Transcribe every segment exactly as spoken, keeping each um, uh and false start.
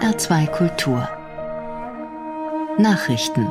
R zwei Kultur Nachrichten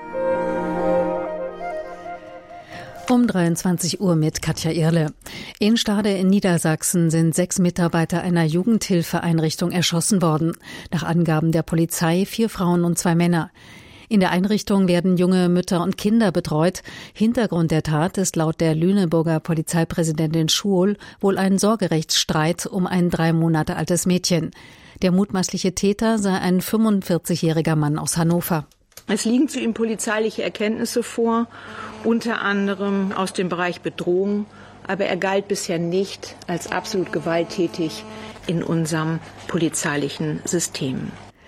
Um dreiundzwanzig Uhr mit Katja Irle. In Stade in Niedersachsen sind sechs Mitarbeiter einer Jugendhilfeeinrichtung erschossen worden. Nach Angaben der Polizei vier Frauen und zwei Männer. In der Einrichtung werden junge Mütter und Kinder betreut. Hintergrund der Tat ist laut der Lüneburger Polizeipräsidentin Schuol wohl ein Sorgerechtsstreit um ein drei Monate altes Mädchen. Der mutmaßliche Täter sei ein fünfundvierzigjähriger Mann aus Hannover. Es liegen zu ihm polizeiliche Erkenntnisse vor, unter anderem aus dem Bereich Bedrohung, aber er galt bisher nicht als absolut gewalttätig in unserem polizeilichen System.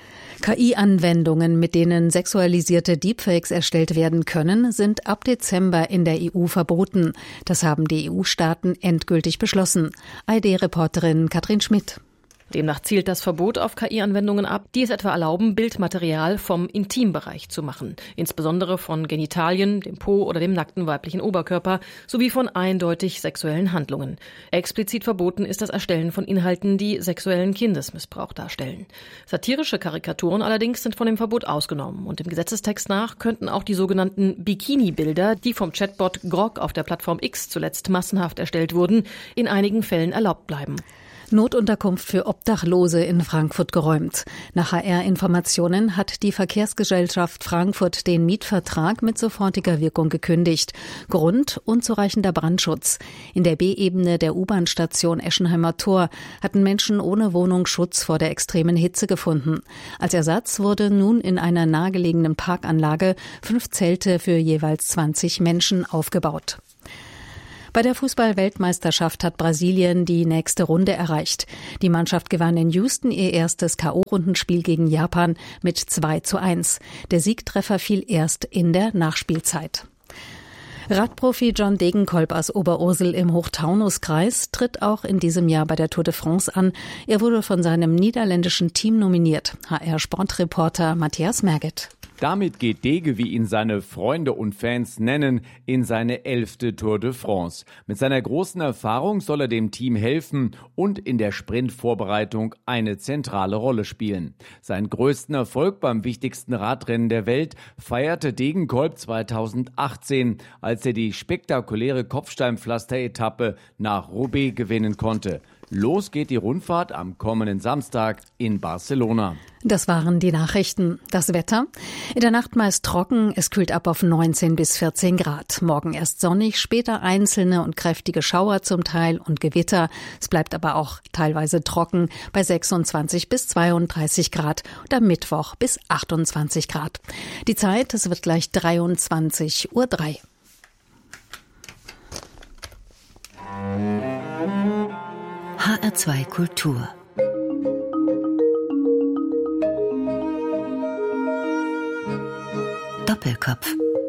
K I-Anwendungen, mit denen sexualisierte Deepfakes erstellt werden können, sind ab Dezember in der E U verboten. Das haben die E U-Staaten endgültig beschlossen. A R D-Reporterin Katrin Schmidt. Demnach zielt das Verbot auf K I-Anwendungen ab, die es etwa erlauben, Bildmaterial vom Intimbereich zu machen. Insbesondere von Genitalien, dem Po oder dem nackten weiblichen Oberkörper sowie von eindeutig sexuellen Handlungen. Explizit verboten ist das Erstellen von Inhalten, die sexuellen Kindesmissbrauch darstellen. Satirische Karikaturen allerdings sind von dem Verbot ausgenommen. Und dem Gesetzestext nach könnten auch die sogenannten Bikini-Bilder, die vom Chatbot Grok auf der Plattform X zuletzt massenhaft erstellt wurden, in einigen Fällen erlaubt bleiben. Notunterkunft für Obdachlose in Frankfurt geräumt. Nach H R-Informationen hat die Verkehrsgesellschaft Frankfurt den Mietvertrag mit sofortiger Wirkung gekündigt. Grund: unzureichender Brandschutz. In der B-Ebene der U-Bahn-Station Eschenheimer Tor hatten Menschen ohne Wohnung Schutz vor der extremen Hitze gefunden. Als Ersatz wurde nun in einer nahegelegenen Parkanlage fünf Zelte für jeweils zwanzig Menschen aufgebaut. Bei der Fußball-Weltmeisterschaft hat Brasilien die nächste Runde erreicht. Die Mannschaft gewann in Houston ihr erstes K O-Rundenspiel gegen Japan mit zwei zu eins. Der Siegtreffer fiel erst in der Nachspielzeit. Radprofi John Degenkolb aus Oberursel im Hochtaunuskreis tritt auch in diesem Jahr bei der Tour de France an. Er wurde von seinem niederländischen Team nominiert. H R-Sportreporter Matthias Merget. Damit geht Dege, wie ihn seine Freunde und Fans nennen, in seine elfte Tour de France. Mit seiner großen Erfahrung soll er dem Team helfen und in der Sprintvorbereitung eine zentrale Rolle spielen. Seinen größten Erfolg beim wichtigsten Radrennen der Welt feierte Degenkolb zweitausendachtzehn, als er die spektakuläre Kopfsteinpflaster-Etappe nach Roubaix gewinnen konnte. Los geht die Rundfahrt am kommenden Samstag in Barcelona. Das waren die Nachrichten. Das Wetter: In der Nacht meist trocken, es kühlt ab auf neunzehn bis vierzehn Grad. Morgen erst sonnig, später einzelne und kräftige Schauer zum Teil und Gewitter. Es bleibt aber auch teilweise trocken bei sechsundzwanzig bis zweiunddreißig Grad und am Mittwoch bis achtundzwanzig Grad. Die Zeit: Es wird gleich dreiundzwanzig Uhr drei. H R zwei Kultur Doppelkopf.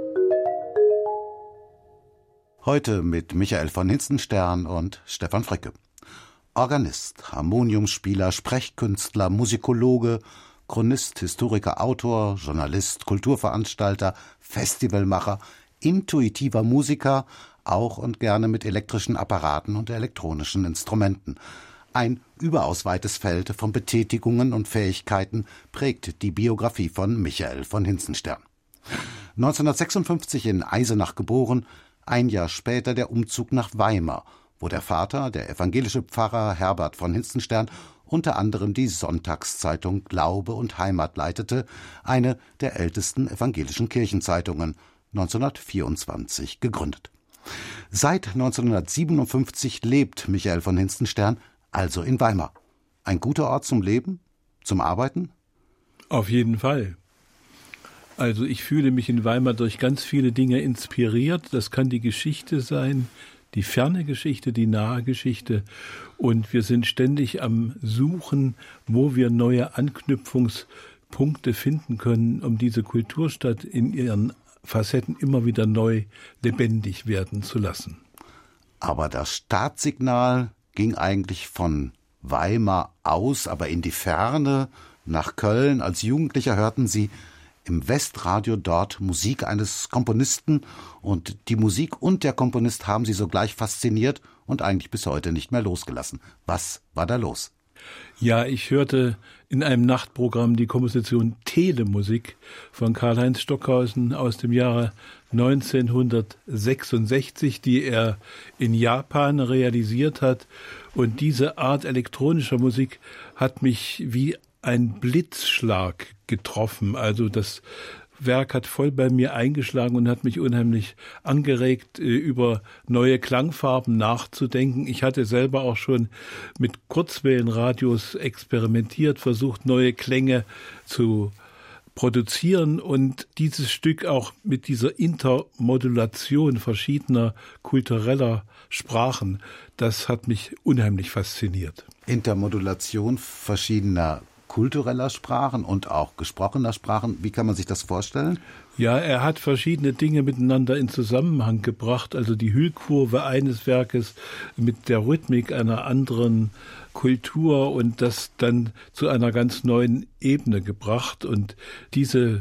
Heute mit Michael von Hinzenstern und Stefan Fricke. Organist, Harmoniumspieler, Sprechkünstler, Musikologe, Chronist, Historiker, Autor, Journalist, Kulturveranstalter, Festivalmacher, intuitiver Musiker, auch und gerne mit elektrischen Apparaten und elektronischen Instrumenten. Ein überaus weites Feld von Betätigungen und Fähigkeiten prägt die Biografie von Michael von Hinzenstern. neunzehnhundertsechsundfünfzig in Eisenach geboren, ein Jahr später der Umzug nach Weimar, wo der Vater, der evangelische Pfarrer Herbert von Hinzenstern, unter anderem die Sonntagszeitung Glaube und Heimat leitete, eine der ältesten evangelischen Kirchenzeitungen, neunzehnhundertvierundzwanzig gegründet. Seit neunzehnhundertsiebenundfünfzig lebt Michael von Hinzenstern also in Weimar. Ein guter Ort zum Leben, zum Arbeiten? Auf jeden Fall. Also ich fühle mich in Weimar durch ganz viele Dinge inspiriert. Das kann die Geschichte sein, die ferne Geschichte, die nahe Geschichte. Und wir sind ständig am Suchen, wo wir neue Anknüpfungspunkte finden können, um diese Kulturstadt in ihren Facetten immer wieder neu lebendig werden zu lassen. Aber das Startsignal ging eigentlich von Weimar aus, aber in die Ferne, nach Köln. Als Jugendlicher hörten Sie im Westradio dort Musik eines Komponisten, und die Musik und der Komponist haben Sie sogleich fasziniert und eigentlich bis heute nicht mehr losgelassen. Was war da los? Ja, ich hörte in einem Nachtprogramm die Komposition Telemusik von Karl-Heinz Stockhausen aus dem Jahre neunzehnhundertsechsundsechzig, die er in Japan realisiert hat. Und diese Art elektronischer Musik hat mich wie ein Blitzschlag getroffen. Also das Werk hat voll bei mir eingeschlagen und hat mich unheimlich angeregt, über neue Klangfarben nachzudenken. Ich hatte selber auch schon mit Kurzwellenradios experimentiert, versucht, neue Klänge zu produzieren und dieses Stück auch mit dieser Intermodulation verschiedener kultureller Sprachen, das hat mich unheimlich fasziniert. Intermodulation verschiedener kultureller Sprachen und auch gesprochener Sprachen. Wie kann man sich das vorstellen? Ja, er hat verschiedene Dinge miteinander in Zusammenhang gebracht. Also die Hüllkurve eines Werkes mit der Rhythmik einer anderen Kultur und das dann zu einer ganz neuen Ebene gebracht. Und diese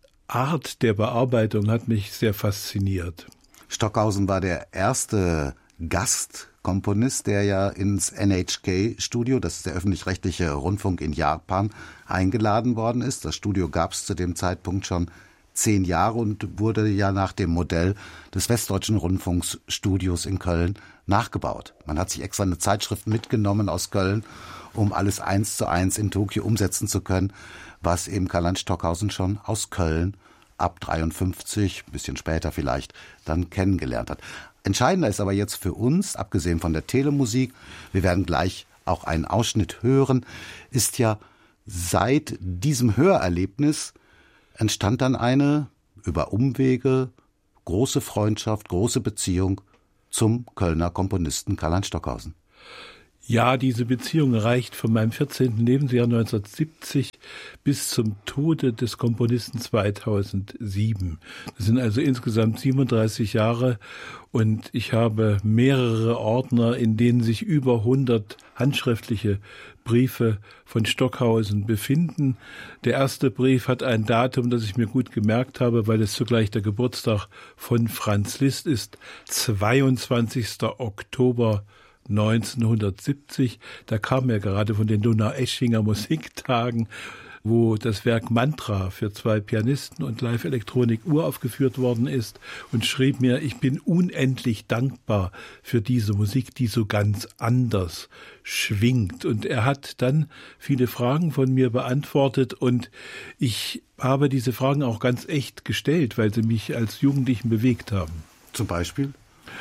Art der Bearbeitung hat mich sehr fasziniert. Stockhausen war der erste Gastkomponist, der ja ins N H K-Studio, das ist der öffentlich-rechtliche Rundfunk in Japan, eingeladen worden ist. Das Studio gab es zu dem Zeitpunkt schon zehn Jahre und wurde ja nach dem Modell des Westdeutschen Rundfunkstudios in Köln nachgebaut. Man hat sich extra eine Zeitschrift mitgenommen aus Köln, um alles eins zu eins in Tokio umsetzen zu können, was eben Karl-Heinz Stockhausen schon aus Köln ab dreiundfünfzig, ein bisschen später vielleicht, dann kennengelernt hat. Entscheidender ist aber jetzt für uns, abgesehen von der Telemusik, wir werden gleich auch einen Ausschnitt hören, ist ja seit diesem Hörerlebnis entstand dann eine, über Umwege, große Freundschaft, große Beziehung zum Kölner Komponisten Karl-Heinz Stockhausen. Ja, diese Beziehung reicht von meinem vierzehnten Lebensjahr neunzehnhundertsiebzig bis zum Tode des Komponisten zweitausendsieben. Das sind also insgesamt siebenunddreißig Jahre und ich habe mehrere Ordner, in denen sich über hundert handschriftliche Briefe von Stockhausen befinden. Der erste Brief hat ein Datum, das ich mir gut gemerkt habe, weil es zugleich der Geburtstag von Franz Liszt ist, zweiundzwanzigster Oktober neunzehnhundertsiebzig, da kam er gerade von den Donaueschinger Musiktagen, wo das Werk Mantra für zwei Pianisten und Live-Elektronik uraufgeführt worden ist und schrieb mir, ich bin unendlich dankbar für diese Musik, die so ganz anders schwingt. Und er hat dann viele Fragen von mir beantwortet und ich habe diese Fragen auch ganz echt gestellt, weil sie mich als Jugendlichen bewegt haben. Zum Beispiel?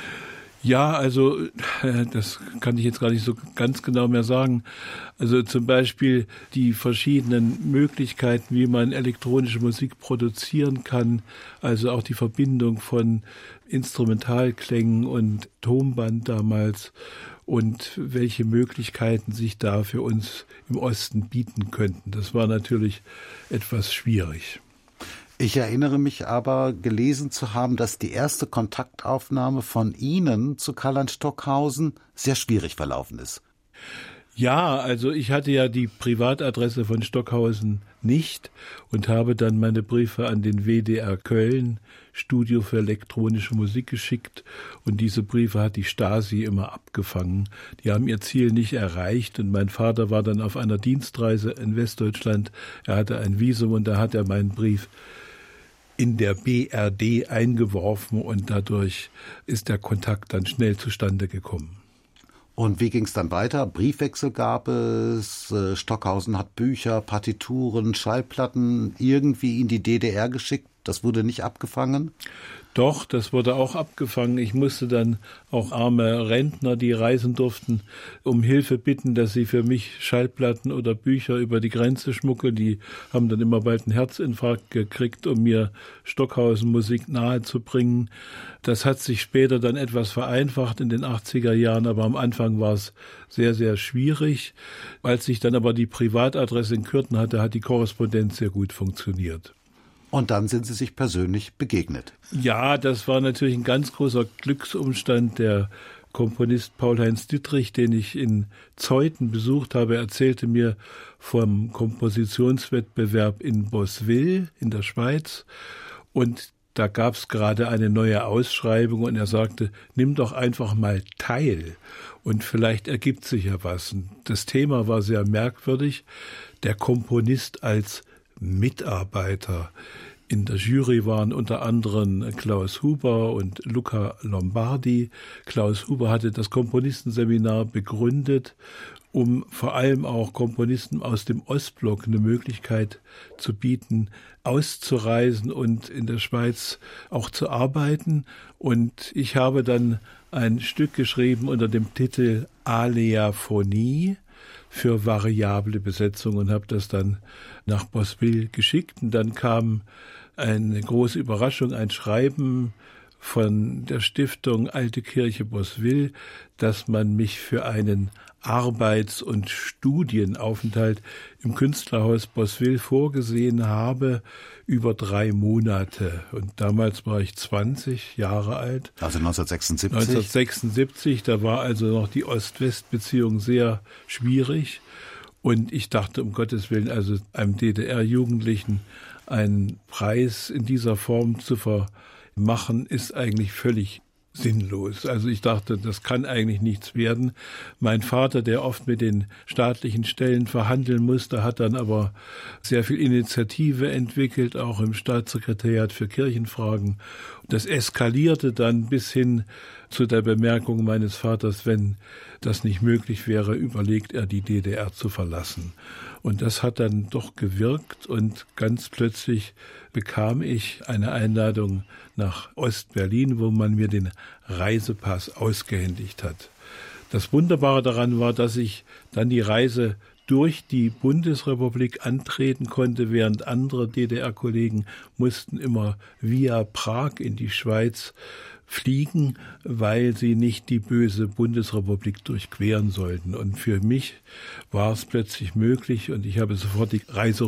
Ja, also das kann ich jetzt gar nicht so ganz genau mehr sagen. Also zum Beispiel die verschiedenen Möglichkeiten, wie man elektronische Musik produzieren kann, also auch die Verbindung von Instrumentalklängen und Tonband damals und welche Möglichkeiten sich da für uns im Osten bieten könnten. Das war natürlich etwas schwierig. Ich erinnere mich aber, gelesen zu haben, dass die erste Kontaktaufnahme von Ihnen zu Karl-Heinz Stockhausen sehr schwierig verlaufen ist. Ja, also ich hatte ja die Privatadresse von Stockhausen nicht und habe dann meine Briefe an den W D R Köln, Studio für elektronische Musik, geschickt und diese Briefe hat die Stasi immer abgefangen. Die haben ihr Ziel nicht erreicht und mein Vater war dann auf einer Dienstreise in Westdeutschland. Er hatte ein Visum und da hat er meinen Brief in der B R D eingeworfen und dadurch ist der Kontakt dann schnell zustande gekommen. Und wie ging es dann weiter? Briefwechsel gab es, Stockhausen hat Bücher, Partituren, Schallplatten irgendwie in die D D R geschickt. Das wurde nicht abgefangen? Doch, das wurde auch abgefangen. Ich musste dann auch arme Rentner, die reisen durften, um Hilfe bitten, dass sie für mich Schallplatten oder Bücher über die Grenze schmuggeln. Die haben dann immer bald einen Herzinfarkt gekriegt, um mir Stockhausen-Musik nahezubringen. Das hat sich später dann etwas vereinfacht in den achtziger Jahren, aber am Anfang war es sehr, sehr schwierig. Als ich dann aber die Privatadresse in Kürten hatte, hat die Korrespondenz sehr gut funktioniert. Und dann sind Sie sich persönlich begegnet. Ja, das war natürlich ein ganz großer Glücksumstand. Der Komponist Paul-Heinz Dittrich, den ich in Zeuthen besucht habe, erzählte mir vom Kompositionswettbewerb in Boswil in der Schweiz. Und da gab es gerade eine neue Ausschreibung und er sagte, nimm doch einfach mal teil und vielleicht ergibt sich ja was. Und das Thema war sehr merkwürdig, der Komponist als Mitarbeiter. In der Jury waren unter anderem Klaus Huber und Luca Lombardi. Klaus Huber hatte das Komponistenseminar begründet, um vor allem auch Komponisten aus dem Ostblock eine Möglichkeit zu bieten, auszureisen und in der Schweiz auch zu arbeiten. Und ich habe dann ein Stück geschrieben unter dem Titel Aleaphonie für variable Besetzung und habe das dann nach Boswil geschickt. Und dann kam eine große Überraschung, ein Schreiben von der Stiftung Alte Kirche Boswil, dass man mich für einen Arbeits- und Studienaufenthalt im Künstlerhaus Boswil vorgesehen habe über drei Monate. Und damals war ich zwanzig Jahre alt. Also neunzehnhundertsechsundsiebzig? neunzehnhundertsechsundsiebzig, da war also noch die Ost-West-Beziehung sehr schwierig. Und ich dachte, um Gottes Willen, also einem D D R-Jugendlichen einen Preis in dieser Form zu vermachen, ist eigentlich völlig sinnlos. Also ich dachte, das kann eigentlich nichts werden. Mein Vater, der oft mit den staatlichen Stellen verhandeln musste, hat dann aber sehr viel Initiative entwickelt, auch im Staatssekretariat für Kirchenfragen. Das eskalierte dann bis hin zu der Bemerkung meines Vaters, wenn das nicht möglich wäre, überlegt er, die D D R zu verlassen. Und das hat dann doch gewirkt und ganz plötzlich bekam ich eine Einladung nach Ostberlin, wo man mir den Reisepass ausgehändigt hat. Das Wunderbare daran war, dass ich dann die Reise durch die Bundesrepublik antreten konnte, während andere D D R-Kollegen mussten immer via Prag in die Schweiz fliegen, weil sie nicht die böse Bundesrepublik durchqueren sollten. Und für mich war es plötzlich möglich und ich habe sofort die Reise